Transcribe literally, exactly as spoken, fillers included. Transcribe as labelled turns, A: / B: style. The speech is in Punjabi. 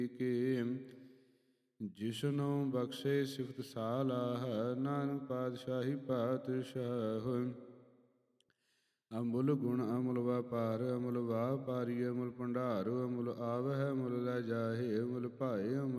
A: ਕੇ ਜਿਸਨੋ ਬਖਸ਼ੇ ਸਿਫਤ ਸਾਲਾਹ ਨਾਨਕ ਪਾਤਸ਼ਾਹੀ ਪਾਤਸ਼ਾਹ। ਅਮੁਲ ਗੁਣ ਅਮੁਲ ਵਾਪਾਰ ਅਮੁਲ ਵਾਪਾਰੀ ਅਮੁਲ ਭੰਡਾਰ ਅਮੁਲ ਆਵਹਿ ਅਮੁਲ ਲੈ ਜਾਹੇ ਅਮੁਲ ਭਾਏ ਅਮੁਲ